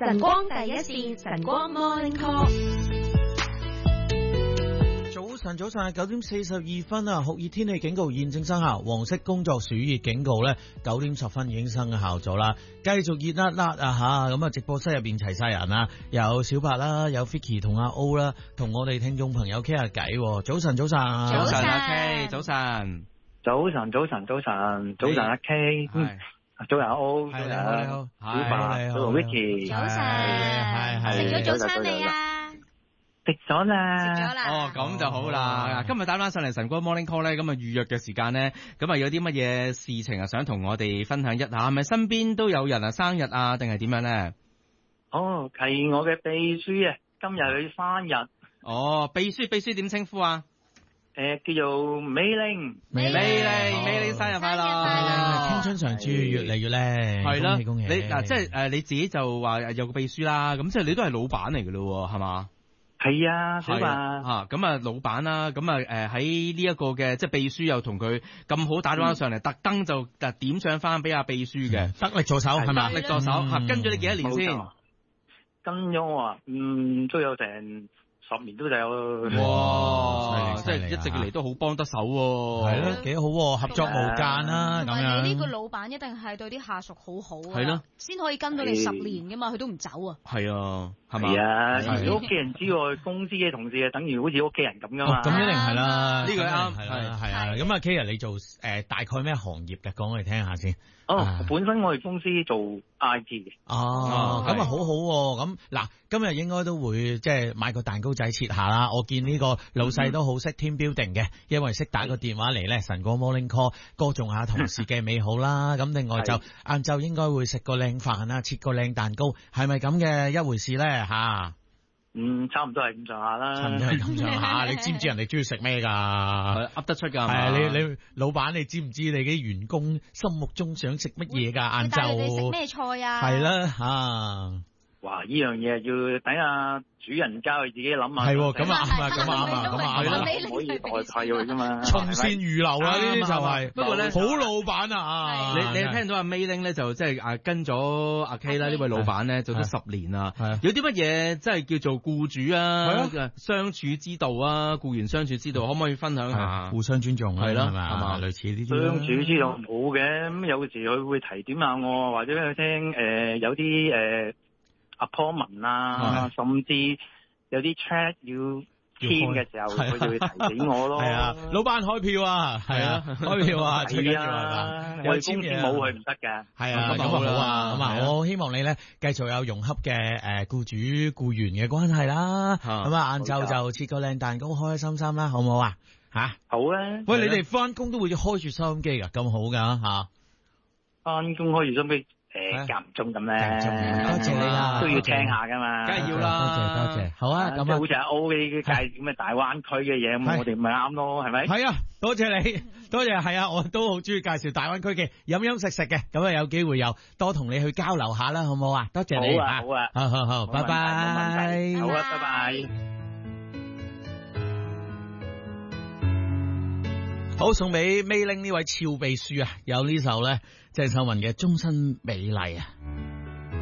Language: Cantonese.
晨光第一線，晨光 Morning Call。 早晨9:42啊，酷熱天氣警告現正生效，黃色工作暑熱警告咧9:10已經生效咗啦。繼續熱辣辣啊吓，咁啊直播室入邊齊晒人啊，有小白啦，有 Vicky 同阿 O 啦，同我哋聽眾朋友傾下偈。早晨阿 K， 早晨阿 K， 早晨阿 O， 早晨小白，早晨 Vicky， 早晨，食咗早餐未啊？ 食咗啦。 哦，咁就好啦。今日打翻上嚟晨光 Morning Call 咧，咁啊預約嘅時間咧，咁啊有啲乜嘢事情啊想同我哋分享一下？係咪身邊都有人啊生日啊，定係點樣咧？ 哦，係我嘅秘書啊，今日佢生日。 哦，秘書點稱呼啊？ 叫做美玲生日快樂！ 青春常駐，越嚟越靚， 係啦， 恭喜！ 你嗱，即係你自己就話有個秘書啦，咁即係你都係老闆嚟嘅咯，係嘛？ 係啊，小白咁啊老闆啦，咁啊喺呢一個嘅即係秘書又同佢咁好打電話上嚟，特登就點上翻俾阿秘書嘅， 得力助手係咪？ 得力助手跟咗你幾多年先？ 跟咗我啊，都有成10年都有。 哇！即係一直嚟都好幫得手喎。 係咯，幾好，合作無間啦。咁樣你呢個老闆一定係對啲下屬好好啊， 係咯， 先可以跟到你10年噶嘛，佢都唔走啊。 係啊，係嘛？ 係啊，如果屋企人之外，公司嘅同事啊，等於好似屋企人咁噶嘛。 咁一定係啦， 呢個啱， 係啊。咁啊 K 啊，你做大概咩行業嘅？講我哋聽下先。 本身我哋公司做 IT 嘅。 咁啊好好。咁嗱，今日應該都會即係買個蛋糕仔切下啦。我見呢個老細都好識 team building 嘅，因為識打個電話嚟咧，晨光 morning call 歌頌下同事嘅美好啦。咁另外就晏晝應該會食個靚飯啊，切個靚蛋糕，係咪咁嘅一回事咧？吓， 差唔多係咁上下啦。 差唔多係咁上下。你知唔知人哋中意食咩噶？ 噏得出噶。係啊，你老闆，你知唔知你啲員工心目中想食乜嘢噶？晏晝你食咩菜啊？ 係啦，吓。 哇！呢樣嘢要等下主人家佢自己諗下。 係咁啊，係啦， 唔可以代替佢噶嘛。 從善如流啊，呢啲就係。不過咧，好老闆啊。 你聽到阿 Mayling 咧，就即係跟咗阿 K 啦，呢位老闆咧做咗10年啦。有啲乜嘢即係叫做僱主啊，相處之道啊，僱員相處之道，可唔可以分享下？ 互相尊重係啦，係嘛？類似呢啲。 相處之道冇嘅，咁有時佢會提點下我，或者俾佢聽有啲appointment 啊，甚至有啲 chat 要簽嘅時候，佢就會提醒我咯。 係啊，老闆開票啊，係啊，開票啊， 係啊，我哋公司冇佢唔得㗎。 係啊，咁好啊，咁啊，我希望你咧繼續有融洽嘅僱主僱員嘅關係啦。咁啊，晏晝就切個靚蛋糕，開開心心啦，好唔好啊？吓， 好啊。 喂，你哋翻工都會開住收音機㗎，咁好㗎吓？ 翻工開住收音機。間唔中咁咧， 多謝你啦， 都要聽下噶嘛， 梗係要啦， 多謝，好啊，咁啊， 好似阿 O 嘅介紹咩大灣區嘅嘢，咁我哋咪啱咯，係咪？ 係啊，多謝你，多謝，係啊，我都好中意介紹大灣區嘅飲飲食食嘅，咁啊有機會又多同你去交流下啦，好唔好啊？多謝你， 好啊， 好，拜拜， 好啊，拜拜。 好，送俾 Mayling 呢位俏秘書啊，有呢首咧鄭秀文嘅終身美麗啊。